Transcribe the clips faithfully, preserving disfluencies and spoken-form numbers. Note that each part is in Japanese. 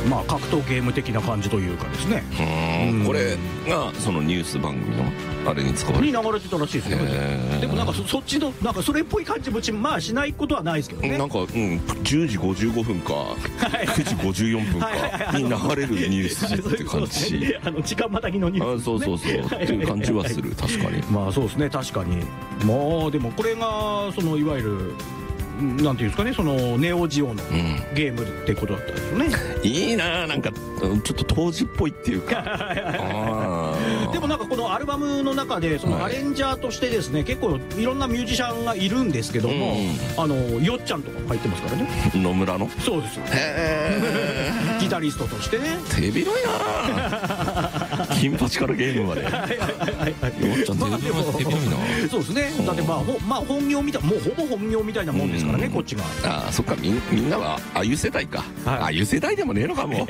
まあ格闘ゲーム的な感じというかですね。 うん、これがそのニュース番組のあれに使われてに流れてたらしいですね。でもなんか そ, そっちのなんかそれっぽい感じもまあしないことはないですけどね。 なんか、うん、じゅうじごじゅうごふんかくじごじゅうよんぷんかに流れるニュースって感じ。 あの時間またぎのニュース、ね、 そうそうそうっていう感じはする。確かに。 まあそうですね、確かに。まあでもこれがそのいわゆるなんていうんですかね、そのネオジオのゲームってことだったんですよね。 うん、いいな、なんかちょっと当時っぽいっていうか。 でもなんかこのアルバムの中でそのアレンジャーとしてですね、はい、結構いろんなミュージシャンがいるんですけども、うん、あのよっちゃんとか入ってますからね。 野村の。 そうですよ。ギタリストとしてね。 手広いな。金八からゲームまで。よっちゃん手広いな。 そうですね。だってまあほまあ本業みたい、もうほぼ本業みたいなもんですからね、こっちが。 ああ、そっか、みんみんなはああいう世代か。ああいう世代でもねえのかも。よっ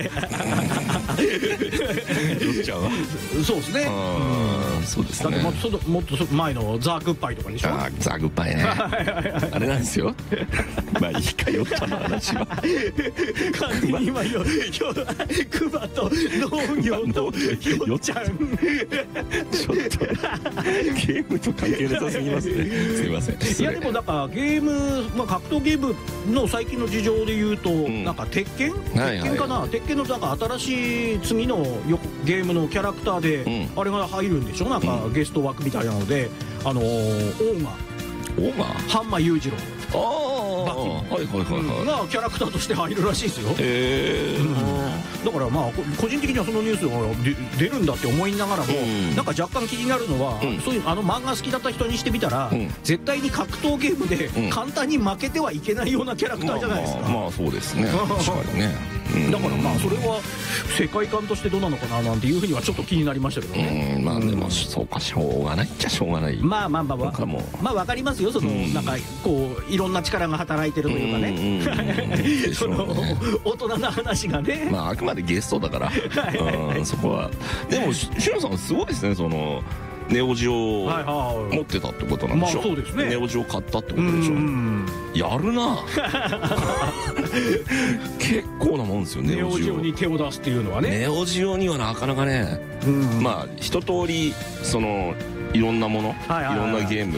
ちゃんは。そうですね。そうですね。 だってもっともっと前のザ・グッバイとかでしょ。 ああ、ザ・グッバイね。あれなんですよ。まあいいか、よっちゃんの話は。 完全に今よよクマと農業とよっちゃん。ちょっとゲームと関係なさすぎますね。すいません。 いやでもなんかゲーム、まあ格闘ゲームの最近の事情で言うと、なんか鉄拳鉄拳かな、鉄拳のなんか新しい次のゲームのキャラクターであれが入るんでしょ、なんかゲスト枠みたいなので、あのオーガオーガ半間裕次郎、 ああ、はいはいはいがキャラクターとして入るらしいですよ。へえ。 だからまあ個人的にはそのニュースが出るんだって思いながらも、なんか若干気になるのは、そういうあの漫画好きだった人にしてみたら、絶対に格闘ゲームで簡単に負けてはいけないようなキャラクターじゃないですか。 まあそうですね、確かにね。 だからまあそれは世界観としてどうなのかななんていうふうにはちょっと気になりましたけどね。 まあでもそうか、しょうがないっちゃしょうがない。 まあまあまあまあまあ分かりますよ、そのなんかこういろんな力が働いてるというかね、その大人な話がね。 まああくまでゲストだからそこは。でもしのさんすごいですね、そのネオジオ持ってたってことなんでしょ。 そうですね、 ネオジオ買ったってことでしょ。やるな。結構なもんですよ、ネオジオに手を出すっていうのはね。 ネオジオにはなかなかね、まあ一通りそのいろんなもの、いろんなゲーム